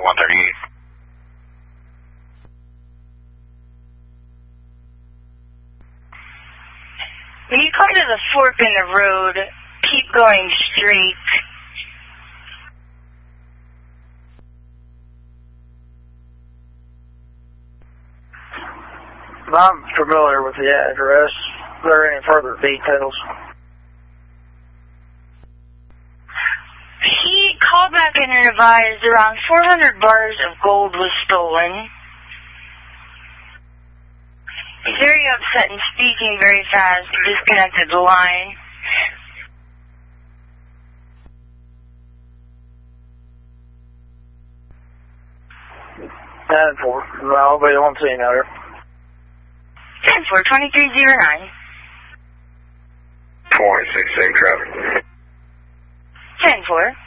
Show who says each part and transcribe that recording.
Speaker 1: 138.
Speaker 2: When you come to the fork in the road, keep going straight.
Speaker 3: I'm familiar with the address. Are there any further details?
Speaker 2: He called back and advised around 400 bars of gold was stolen. He's very upset and speaking very fast. He disconnected the line.
Speaker 3: I'll be on scene out here.
Speaker 2: 10-4, 2309.
Speaker 1: 26, same traffic.
Speaker 2: 10-4.